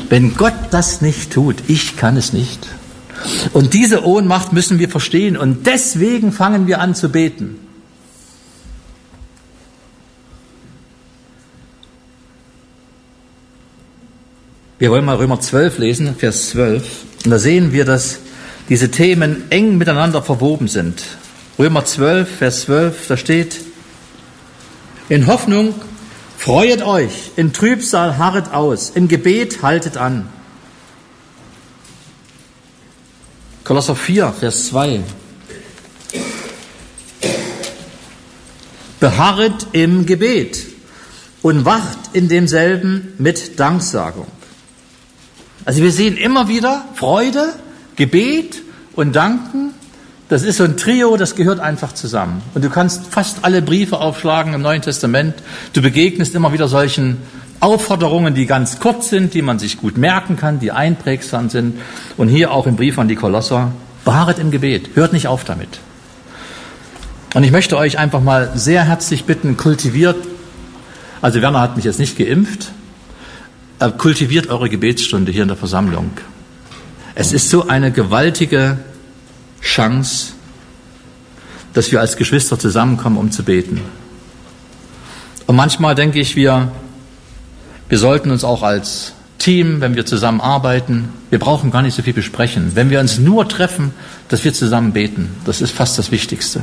Wenn Gott das nicht tut, ich kann es nicht. Und diese Ohnmacht müssen wir verstehen und deswegen fangen wir an zu beten. Wir wollen mal Römer 12 lesen, Vers 12. Und da sehen wir, dass diese Themen eng miteinander verwoben sind. Römer 12, Vers 12, da steht: In Hoffnung freuet euch, in Trübsal harret aus, im Gebet haltet an. Kolosser 4, Vers 2. Beharret im Gebet und wacht in demselben mit Danksagung. Also wir sehen immer wieder Freude, Gebet und Danken. Das ist so ein Trio, das gehört einfach zusammen. Und du kannst fast alle Briefe aufschlagen im Neuen Testament. Du begegnest immer wieder solchen Aufforderungen, die ganz kurz sind, die man sich gut merken kann, die einprägsam sind. Und hier auch im Brief an die Kolosser: Beharret im Gebet, hört nicht auf damit. Und ich möchte euch einfach mal sehr herzlich bitten, kultiviert, also Werner hat mich jetzt nicht geimpft, kultiviert eure Gebetsstunde hier in der Versammlung. Es ist so eine gewaltige Chance, dass wir als Geschwister zusammenkommen, um zu beten. Und manchmal denke ich, wir sollten uns auch als Team, wenn wir zusammen arbeiten, wir brauchen gar nicht so viel besprechen. Wenn wir uns nur treffen, dass wir zusammen beten, das ist fast das Wichtigste.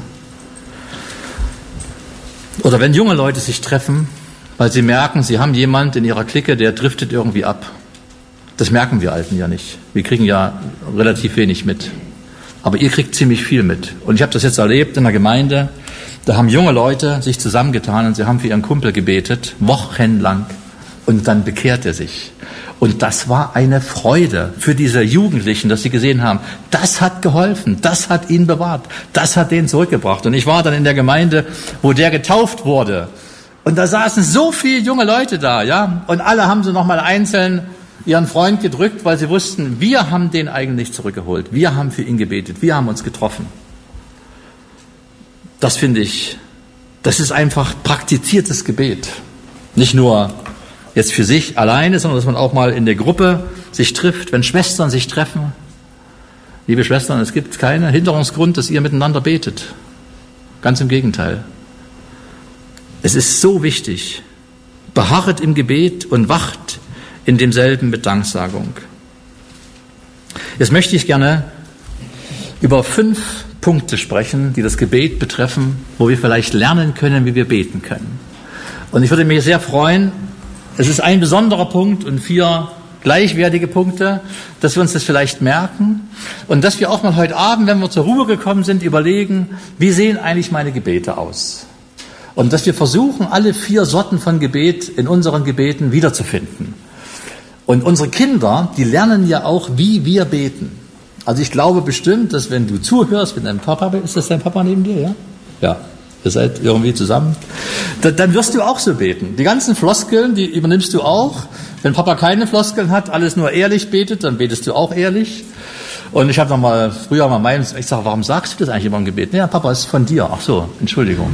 Oder wenn junge Leute sich treffen, weil sie merken, sie haben jemand in ihrer Clique, der driftet irgendwie ab. Das merken wir Alten ja nicht. Wir kriegen ja relativ wenig mit. Aber ihr kriegt ziemlich viel mit. Und ich habe das jetzt erlebt in der Gemeinde. Da haben junge Leute sich zusammengetan und sie haben für ihren Kumpel gebetet, wochenlang. Und dann bekehrt er sich. Und das war eine Freude für diese Jugendlichen, dass sie gesehen haben, das hat geholfen, das hat ihn bewahrt, das hat den zurückgebracht. Und ich war dann in der Gemeinde, wo der getauft wurde. Und da saßen so viele junge Leute da, ja. Und alle haben so nochmal einzeln ihren Freund gedrückt, weil sie wussten, wir haben den eigentlich zurückgeholt. Wir haben für ihn gebetet. Wir haben uns getroffen. Das finde ich, das ist einfach praktiziertes Gebet. Nicht nur jetzt für sich alleine, sondern dass man auch mal in der Gruppe sich trifft, wenn Schwestern sich treffen. Liebe Schwestern, es gibt keinen Hinderungsgrund, dass ihr miteinander betet. Ganz im Gegenteil. Es ist so wichtig. Beharret im Gebet und wacht in demselben mit Danksagung. Jetzt möchte ich gerne über 5 Punkte sprechen, die das Gebet betreffen, wo wir vielleicht lernen können, wie wir beten können. Und ich würde mich sehr freuen, es ist ein besonderer Punkt und 4 gleichwertige Punkte, dass wir uns das vielleicht merken und dass wir auch mal heute Abend, wenn wir zur Ruhe gekommen sind, überlegen, wie sehen eigentlich meine Gebete aus? Und dass wir versuchen, alle 4 Sorten von Gebet in unseren Gebeten wiederzufinden. Und unsere Kinder, die lernen ja auch, wie wir beten. Also ich glaube bestimmt, dass wenn du zuhörst mit deinem Papa, ist das dein Papa neben dir, ja? Ja, ihr seid irgendwie zusammen. Dann wirst du auch so beten. Die ganzen Floskeln, die übernimmst du auch. Wenn Papa keine Floskeln hat, alles nur ehrlich betet, dann betest du auch ehrlich. Und ich habe noch mal früher mal meinen, ich sage, warum sagst du das eigentlich immer im Gebet? Ja, Papa, ist von dir. Ach so, Entschuldigung.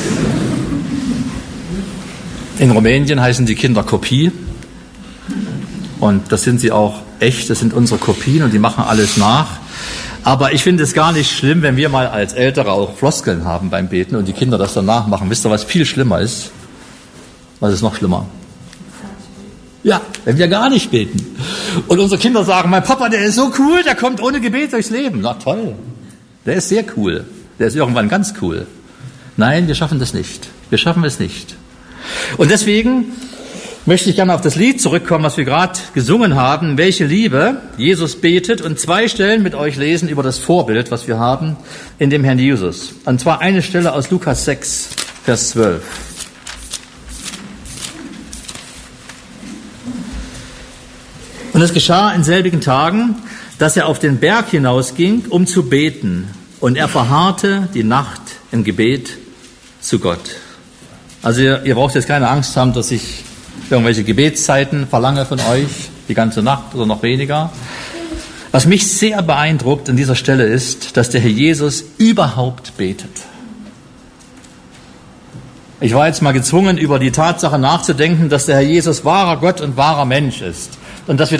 In Rumänien heißen die Kinder Kopie. Und das sind sie auch echt, das sind unsere Kopien und die machen alles nach. Aber ich finde es gar nicht schlimm, wenn wir mal als Ältere auch Floskeln haben beim Beten und die Kinder das dann nachmachen. Wisst ihr, was viel schlimmer ist? Was ist noch schlimmer? Ja, wenn wir gar nicht beten. Und unsere Kinder sagen, mein Papa, der ist so cool, der kommt ohne Gebet durchs Leben. Na toll, der ist sehr cool. Der ist irgendwann ganz cool. Nein, wir schaffen das nicht. Wir schaffen es nicht. Und deswegen möchte ich gerne auf das Lied zurückkommen, was wir gerade gesungen haben. Welche Liebe, Jesus betet, und 2 Stellen mit euch lesen über das Vorbild, was wir haben in dem Herrn Jesus. Und zwar eine Stelle aus Lukas 6, Vers 12. Und es geschah in selbigen Tagen, dass er auf den Berg hinausging, um zu beten. Und er verharrte die Nacht im Gebet zu Gott. Also ihr braucht jetzt keine Angst haben, dass ich irgendwelche Gebetszeiten verlange von euch, die ganze Nacht oder noch weniger. Was mich sehr beeindruckt an dieser Stelle ist, dass der Herr Jesus überhaupt betet. Ich war jetzt mal gezwungen, über die Tatsache nachzudenken, dass der Herr Jesus wahrer Gott und wahrer Mensch ist. Und dass wir